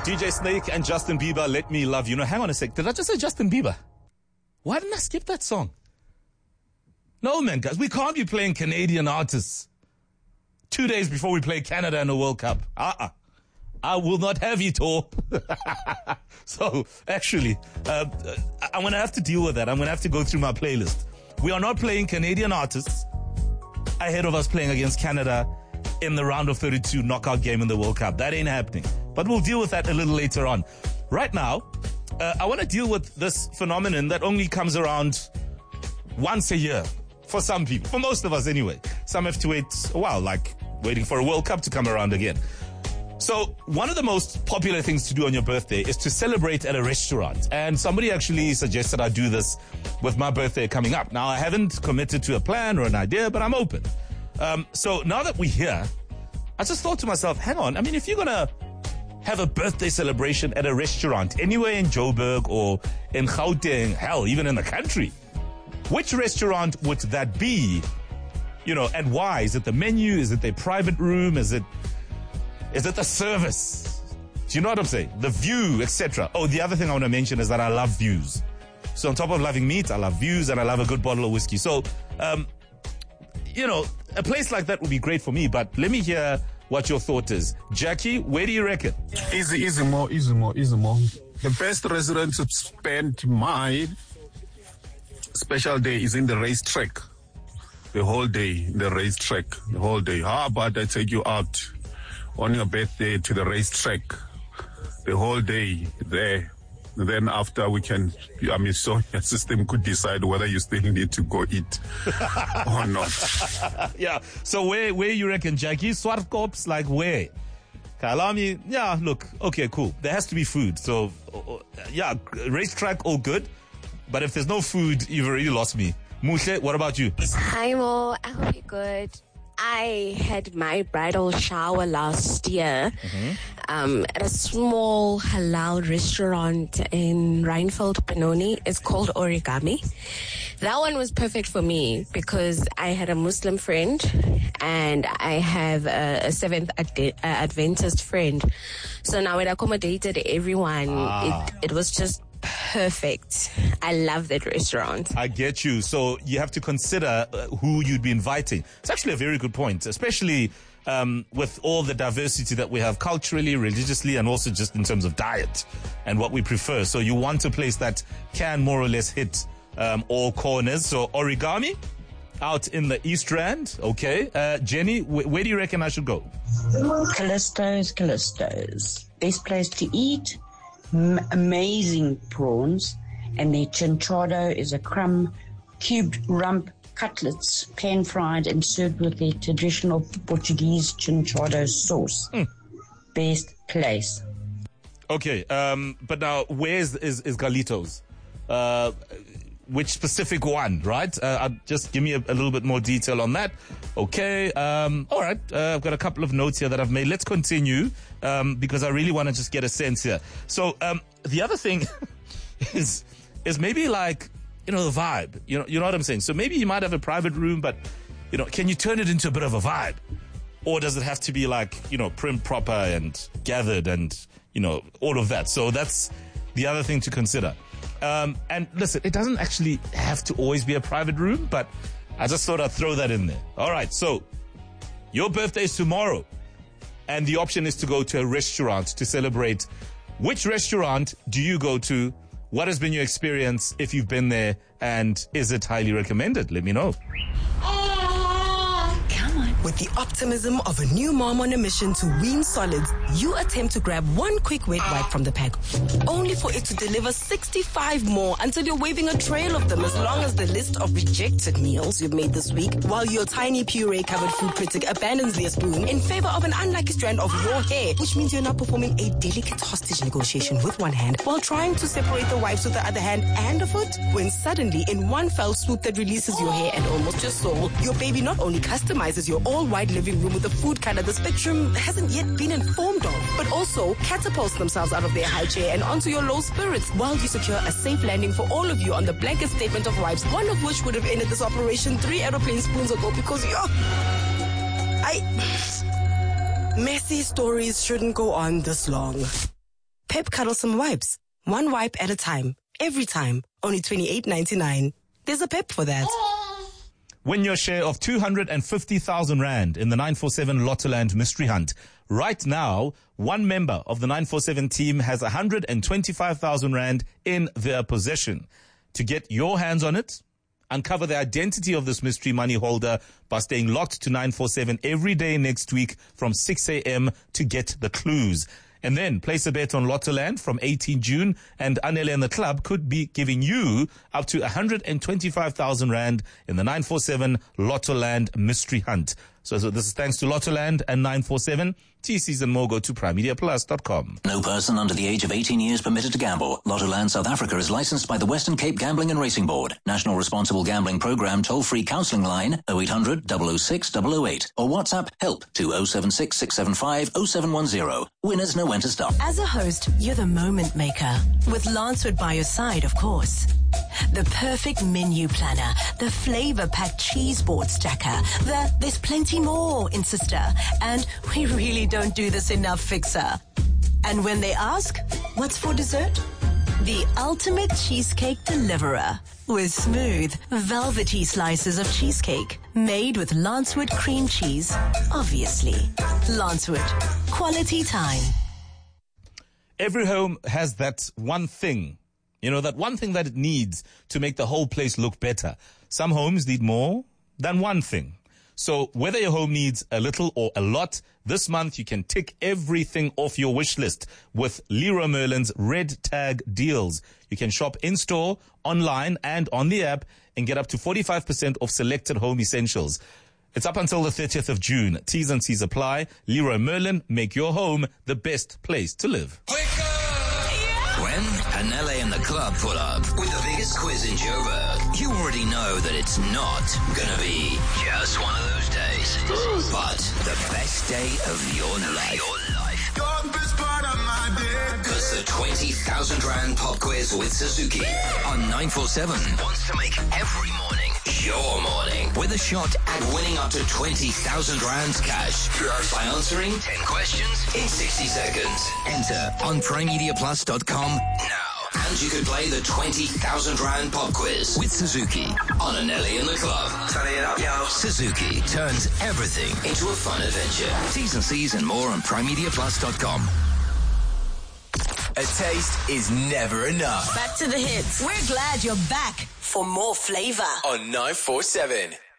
DJ Snake and Justin Bieber, Let Me Love You. No, hang on a sec. Did I just say Justin Bieber? Why didn't I skip that song? No, man, guys. We can't be playing Canadian artists 2 days before we play Canada in the World Cup. I will not have it all. So, actually, I'm going to have to deal with that. I'm going to have to go through my playlist. We are not playing Canadian artists ahead of us playing against Canada in the round of 32 knockout game in the World Cup. That ain't happening. But we'll deal with that a little later on. Right now, I want to deal with this phenomenon that only comes around once a year for some people, for most of us anyway. Some have to wait a while, like waiting for a World Cup to come around again. So one of the most popular things to do on your birthday is to celebrate at a restaurant. And somebody actually suggested I do this with my birthday coming up. Now, I haven't committed to a plan or an idea, but I'm open. So now that we're here, I just thought to myself, hang on, I mean, if you're going to have a birthday celebration at a restaurant anywhere in Joburg or in Gauteng, hell, even in the country, which restaurant would that be? You know, and why? Is it the menu? Is it their private room? Is it the service? Do you know what I'm saying? The view, etc. Oh, the other thing I want to mention is that I love views. So on top of loving meat, I love views and I love a good bottle of whiskey. So, you know, a place like that would be great for me, but let me hear what your thought is. Jackie, where do you reckon? Easy more. The best restaurant to spend my special day is in the racetrack. The whole day, the racetrack, the whole day. How about I take you out on your birthday to the racetrack? The whole day there. Then after we can, I mean, so your system could decide whether you still need to go eat or not. Yeah. So where you reckon, Jackie? Swartkops, like where? Kalami, yeah, look, okay, cool. There has to be food. So, yeah, racetrack, all good. But if there's no food, you've already lost me. Mushe, what about you? Hi, Mo. I hope you're good. I had my bridal shower last year at a small halal restaurant in Reinfeld, Benoni. It's called Origami. That one was perfect for me because I had a Muslim friend and I have a Seventh Adventist friend. So now it accommodated everyone. It was just perfect. I love that restaurant. I get you. So you have to consider who you'd be inviting. It's actually a very good point, especially with all the diversity that we have culturally, religiously, and also just in terms of diet and what we prefer. So you want a place that can more or less hit all corners. So Origami out in the East Rand. Okay. Jenny, where do you reckon I should go? Callisto's. Best place to eat. Amazing prawns, and their chinchado is a crumb, cubed rump cutlets, pan-fried and served with their traditional Portuguese chinchado sauce. Best place. Okay, but now where's is Galitos? Which specific one, right? Just give me a little bit more detail on that. Okay, all right. I've got a couple of notes here that I've made. Let's continue because I really want to just get a sense here. So the other thing is maybe like, you know, the vibe. You know what I'm saying? So maybe you might have a private room, but, you know, can you turn it into a bit of a vibe? Or does it have to be like, you know, prim, proper and gathered and, you know, all of that? So that's the other thing to consider. And listen, it doesn't actually have to always be a private room, but I just thought I'd throw that in there. All right, so your birthday is tomorrow, and the option is to go to a restaurant to celebrate. Which restaurant do you go to? What has been your experience if you've been there, and is it highly recommended? Let me know. With the optimism of a new mom on a mission to wean solids, you attempt to grab one quick wet wipe from the pack, only for it to deliver 65 more until you're waving a trail of them as long as the list of rejected meals you've made this week, while your tiny puree-covered food critic abandons their spoon in favor of an unlucky strand of your hair, which means you're now performing a delicate hostage negotiation with one hand while trying to separate the wipes with the other hand and a foot, when suddenly, in one fell swoop that releases your hair and almost your soul, your baby not only customizes your all-white living room with a food color the spectrum hasn't yet been informed of, but also catapults themselves out of their high chair and onto your low spirits while you secure a safe landing for all of you on the blanket statement of wipes, one of which would have ended this operation 3 aeroplane spoons ago because messy stories shouldn't go on this long. Pep Cuddlesome wipes. One wipe at a time. Every time. Only $28.99. There's a Pep for that. Win your share of 250,000 Rand in the 947 Lottoland Mystery Hunt. Right now, one member of the 947 team has 125,000 Rand in their possession. To get your hands on it, uncover the identity of this mystery money holder by staying locked to 947 every day next week from 6 a.m. to get the clues. And then place a bet on Lottoland from 18 June, and Anele and the club could be giving you up to 125,000 Rand in the 947 Lottoland Mystery Hunt. So this is thanks to Lottoland and 947. TCs and more, go to primemediaplus.com. No person under the age of 18 years permitted to gamble. Lottoland South Africa is licensed by the Western Cape Gambling and Racing Board. National Responsible Gambling Programme toll-free counselling line 0800 006 008 or WhatsApp help to 076 675 0710. Winners know when to stop. As a host, you're the moment maker. With Lancewood by your side, of course. The perfect menu planner, the flavor-packed cheese board stacker, there's plenty more in Sister, and we really don't do this enough fixer. And when they ask, what's for dessert? The ultimate cheesecake deliverer with smooth, velvety slices of cheesecake made with Lancewood cream cheese, obviously. Lancewood, quality time. Every home has that one thing. That one thing that it needs to make the whole place look better. Some homes need more than one thing. So whether your home needs a little or a lot, this month you can tick everything off your wish list with Leroy Merlin's Red Tag deals. You can shop in-store, online, and on the app and get up to 45% off selected home essentials. It's up until the 30th of June. T's and C's apply. Leroy Merlin, make your home the best place to live. When Anele and the club pull up with the biggest quiz in Joburg, you already know that it's not gonna be just one of those days, but the best day of your life. Because the 20,000 Rand pop quiz with Suzuki on 947 wants to make every morning your morning with a shot at winning up to 20,000 Rands cash by answering 10 questions in 60 seconds. Enter on primemediaplus.com now. And you could play the 20,000 Rand pop quiz with Suzuki on Anele and the club. Turning it up, yo. Suzuki turns everything into a fun adventure. T's and C's and more on primemediaplus.com. A taste is never enough. Back to the hits. We're glad you're back for more flavor On 947.